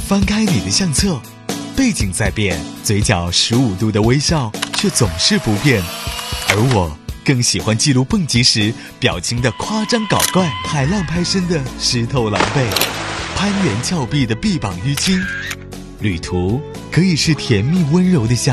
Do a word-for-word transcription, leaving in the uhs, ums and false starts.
翻开你的相册，背景在变，嘴角十五度的微笑却总是不变。而我更喜欢记录蹦极时表情的夸张搞怪，海浪拍身的湿透狼狈，攀援峭壁的臂膀淤青。旅途可以是甜蜜温柔的夏